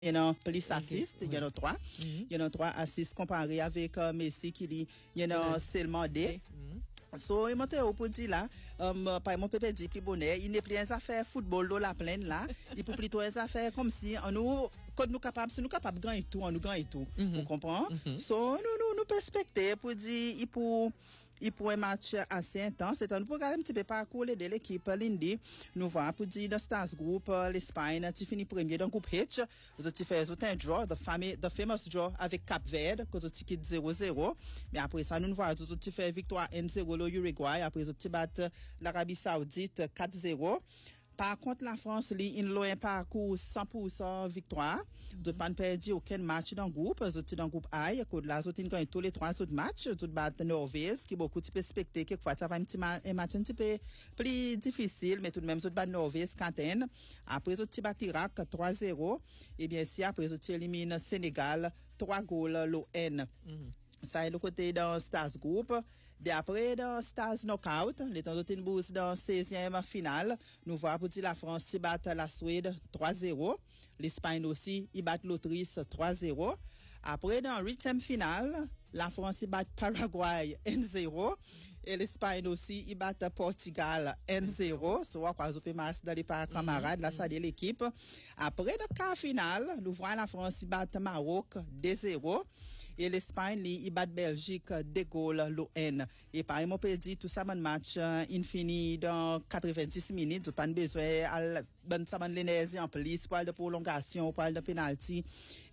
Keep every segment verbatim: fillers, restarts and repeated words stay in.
Il y en a plus assist, il y en a trois. Il y en a trois assists comparé avec uh, Messi qui dit, il y en a seulement deux. Mm-hmm. So, il m'a dit, pour dire là, um, par mon pépé dit, plus bonnet, il n'est plus un affaire football dans la plaine là. Il peut plutôt un affaire comme si, on nous, quand nous capables, si nous capables de gagner tout, on nous gagne tout. Mm-hmm. Vous comprenez? Mm-hmm. So, nous, nous, nous perspecter pour dire, il pour, il pour un match assez intense. C'est un programme un petit peu parcours de l'équipe Lindy. Nous voyons pour dire dans Stars Group, l'Espagne, tu finis premier dans le groupe H. Vous avez fait un draw, the famous, the famous draw avec Cap Verde, que vous avez quitte zéro zéro. Mais après ça, nous voyons, vous avez fait victoire un zéro au Uruguay. Après, vous avez battu l'Arabie Saoudite quatre zéro. Par contre, la France, il a un parcours cent pour cent victoire. Vous n'avez pas perdu aucun match dans le groupe. Vous êtes dans le groupe A. Vous avez gagné tous les trois autres matchs. Vous avez battu Norvège, qui est beaucoup de spectacle. Quelquefois, ça va un petit ma- un match un petit peu plus difficile, mais tout de même, vous avez battu Norvège, Quentin. Après, vous avez battu Irak trois zéro. Et bien sûr, après, vous avez éliminé Sénégal trois goals l'O N. Mm-hmm. Ça est le côté dans Stars Group. D'après dans Stars Knockout, les temps de bourse dans seizième finale, nous voyons pour dire la France qui bat la Suède trois zéro. L'Espagne aussi, ils battent l'Autriche trois zéro. Après dans huitième finale, la France bat Paraguay un zéro. Et l'Espagne aussi, ils battent Portugal un zéro. Soit quoi, vous masse dans les camarades, là, ça de l'équipe. Après le quart final, nous voyons la France, ils battent Maroc deux zéro. Et l'Espagne, ils battent Belgique deux goals l'O N. Et par exemple, on peut dire tout ça, mon match, euh, infini dans quatre-vingt-dix minutes. Vous n'avez pas besoin, ben, ça, man, l'énergie en plus, pour de prolongation, pour de penalty,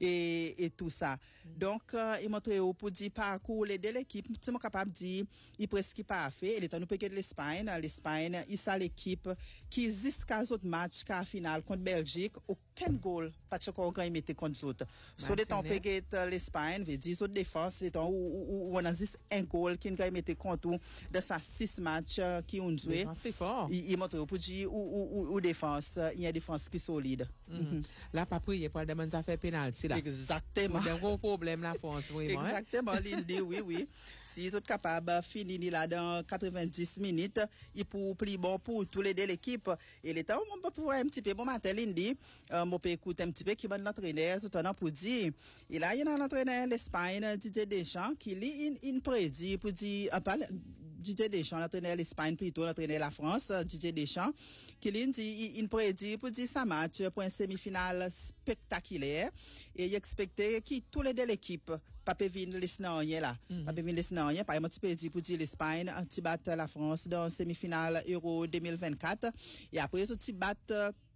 et, et tout ça. Donc, euh, il montre pour dire parcours, les deux l'équipe, c'est mon capable de dire, il presque pas fait. Il est en nous de l'Espagne. L'Espagne, il ça l'équipe qui, jusqu'à autres matchs, qu'à finale contre Belgique, aucun goal, pas de chocolat quand il mettait contre autres. Sur les temps, l'Espagne, veut dire, autres défense, c'est temps où, on a juste un goal qui nous mettait contre de sa six matchs qui ont joué. C'est fort. Il, il montre pour dire, ou, ou, ou défense, il y a défense qui est solide. Mm. Mm-hmm. Là, pas prier pour demander à faire pénalty, là. Exactement. C'est un gros problème, la France, vraiment. Exactement, Lindy, oui, oui. Si ils sont capables de finir là dans quatre-vingt-dix minutes, il pour plus bon pour tous les deux l'équipe. Et l'état, on peut pouvoir un petit peu, bon matin, Lindy, euh, on peut écouter un petit peu qui va l'entraîneur, tout en pour dire. Et là, il y a un entraîneur l'Espagne, Didier Deschamps, qui lit une, une prédit pour dire, euh, pas, Didier Deschamps, l'entraîneur l'Espagne plutôt, l'entraîneur la France, Didier Deschamps, qui lit une, une prédit pour dire ça match pour une semi-finale spectaculaire. Et il expectait que tous les deux l'équipe, pas peut venir les snoriens là. Pas peut venir les snoriens. Par exemple, tu peux dire pour dire l'Espagne, tu battes la France dans semi-finale Euro deux mille vingt-quatre. Et après, tu battes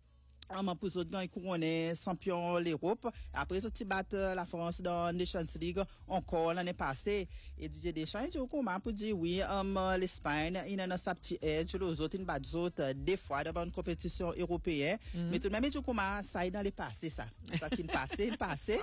en plus autres ils couronné champion l'Europe. Après ça tu battent la France dans Nations League encore l'année passée. Et Didier Deschamps dit comment pour dire oui um, l'Espagne il a sa petit edge les autres ils battent autres des fois dans une compétition européenne. Mm-hmm. Mais tout de même il dit comment ça est dans les passés ça. Ça qui est passé, il passé.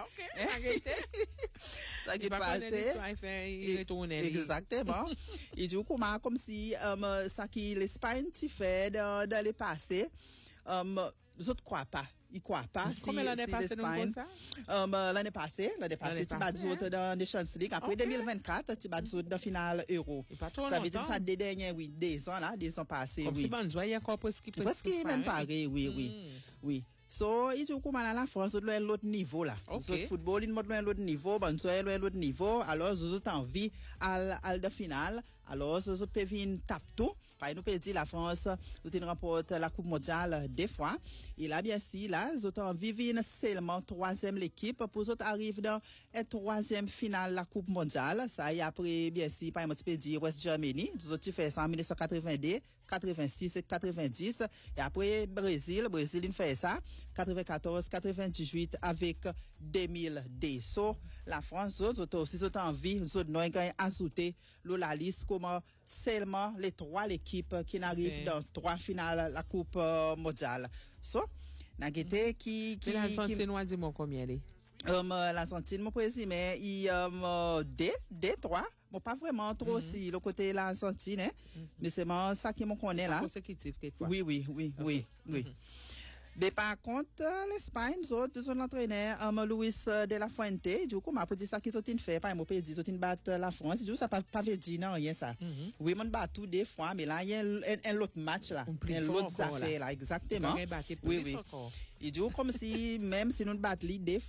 Ça qui est passé. Exactement. Il dit comment comme si um, ça qui l'Espagne tu fait dans, dans les passés. Um, les autres croient pas. Ils croient pas. Combien si, l'année si passée, nous avons ça? Um, l'année passée, l'année passée, tu bats d'autres hein? Dans Nations League. Après okay. deux mille vingt-quatre, tu bats d'autres dans la finale Euro. Ça veut dire ça des derniers, oui, des ans là, des ans passés, comme oui. Comme si bon, joyeux encore pour ce qui peut se Parce qu'il est même pareil, oui, mm. oui, oui. So, il dit comment la France, on doit l'autre niveau là. Okay. Le football, il montre l'autre niveau, bon, ça l'autre niveau. Alors, vous avez envie à à la finale. Alors, vous pouvez venir taper tout. Par exemple, nous peut dire la France, vous remporte la Coupe mondiale deux fois. Et là, bien sûr, là, vous avez envie de venir seulement troisième l'équipe pour vous arriver dans une troisième finale la Coupe mondiale. Ça y après, bien sûr, par exemple, tu peux dire West Germany. Vous avez fait ça en dix-neuf cent quatre-vingt-deux, quatre-vingt-six et quatre-vingt-dix. Et après, Brésil, Brésil, il fait ça. quatre-vingt-quatorze, quatre-vingt-dix-huit avec deux mille deux. So, la France, vous avez aussi envie, vous avez ajouté la liste comment seulement les trois l'équipe qui n'arrivent okay. dans trois finales la Coupe euh, mondiale. So, n'a guetté qui qui l'Argentine a dit mon combien est um, l'Argentine mon président il um, deux deux trois bon pas vraiment trop aussi mm-hmm. le côté l'Argentine hein? Mm-hmm. Mais c'est moi ça qui me connaît là. Consécutif quelque fois. Oui oui oui okay. oui oui. Mm-hmm. Mais par contre, euh, l'Espagne, autres, son entraîneur, um, Luis de la Fuente, du coup, m'a dit ça qu'ils ont fait, par exemple, ils ont battu la France, du coup, ça pas pas veut dire non, rien ça. Mhm. Oui, on bat tout des fois, mais là, il y a un, un, un autre match là, Un plus un fort autre encore, affaire là, exactement. Ils vont battre Oui, plus oui. encore. Et du coup, comme si, même si nous battons des